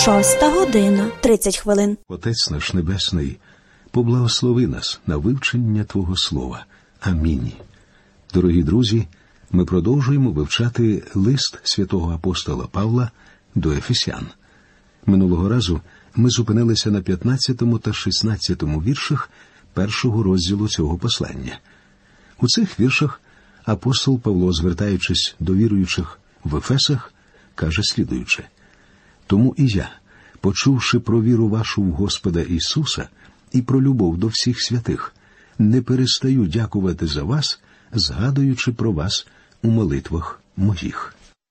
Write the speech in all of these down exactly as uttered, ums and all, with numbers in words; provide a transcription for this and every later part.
Шоста година, тридцять хвилин. Отець наш Небесний, поблагослови нас на вивчення Твого Слова. Амінь. Дорогі друзі, ми продовжуємо вивчати лист святого апостола Павла до Ефесян. Минулого разу ми зупинилися на п'ятнадцятому та шістнадцятому віршах першого розділу цього послання. У цих віршах апостол Павло, звертаючись до віруючих в Ефесах, каже слідуюче: «Тому і я, почувши про віру вашу в Господа Ісуса і про любов до всіх святих, не перестаю дякувати за вас, згадуючи про вас у молитвах моїх».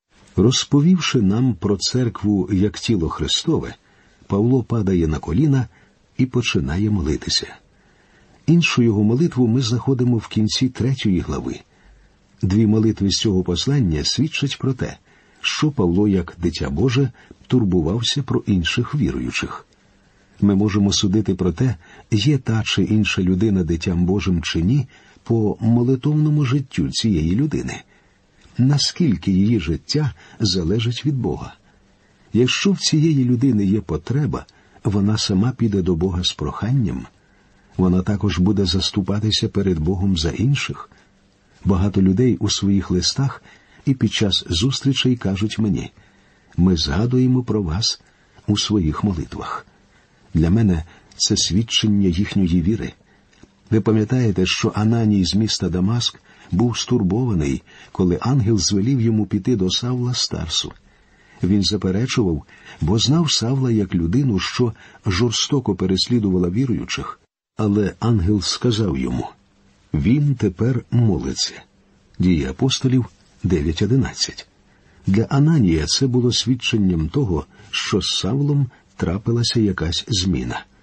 Розповівши нам про церкву як тіло Христове, Павло падає на коліна і починає молитися. Іншу його молитву ми знаходимо в кінці третьої глави. Дві молитви з цього послання свідчать про те, що Павло, як дитя Боже, турбувався про інших віруючих. Ми можемо судити про те, є та чи інша людина дитям Божим чи ні, по молитовному життю цієї людини. Наскільки її життя залежить від Бога. Якщо в цієї людини є потреба, вона сама піде до Бога з проханням. Вона також буде заступатися перед Богом за інших. Багато людей у своїх листах і під час зустрічей кажуть мені: «Ми згадуємо про вас у своїх молитвах». Для мене це свідчення їхньої віри. Ви пам'ятаєте, що Ананій з міста Дамаск був стурбований, коли ангел звелів йому піти до Савла з Тарсу. Він заперечував, бо знав Савла як людину, що жорстоко переслідувала віруючих. Але ангел сказав йому: «Він тепер молиться». Дії апостолів дев'ять одинадцять. Для Ананія це було свідченням того, що з Савлом трапилася якась зміна.